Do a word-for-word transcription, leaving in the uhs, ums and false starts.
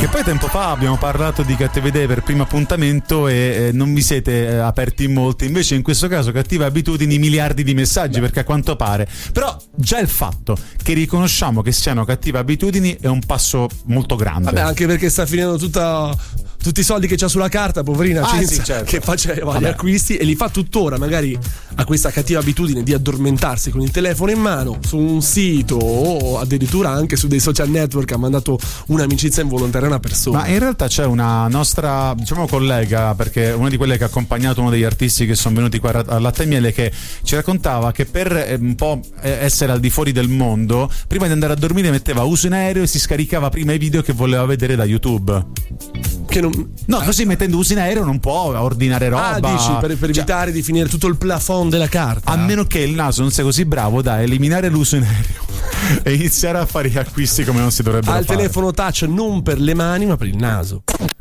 Che poi tempo fa abbiamo parlato di cattive idee per primo appuntamento e eh, non vi siete eh, aperti in molti, invece in questo caso cattive abitudini, miliardi di messaggi. Beh. Perché a quanto pare, però già il fatto che riconosciamo che siano cattive abitudini è un passo molto grande. Vabbè, anche perché sta finendo tutta tutti i soldi che c'ha sulla carta, poverina, ah, Cinzia, sì, certo. che faceva gli acquisti e li fa tuttora, magari ha questa cattiva abitudine di addormentarsi con il telefono in mano su un sito o addirittura anche su dei social network. Ha mandato un'amicizia involontaria a una persona. Ma in realtà c'è una nostra, diciamo, collega, perché una di quelle che ha accompagnato uno degli artisti che sono venuti qua a Latte e Miele, che ci raccontava che per un po' essere al di fuori del mondo, prima di andare a dormire metteva uso in aereo e si scaricava prima i video che voleva vedere da YouTube. Che non... No, così mettendo uso in aereo non può ordinare roba. Ah, dici, per, per evitare cioè, di finire tutto il plafond della carta. A meno che il naso non sia così bravo da eliminare l'uso in aereo e iniziare a fare gli acquisti come non si dovrebbero Al fare. telefono touch non per le mani ma per il naso.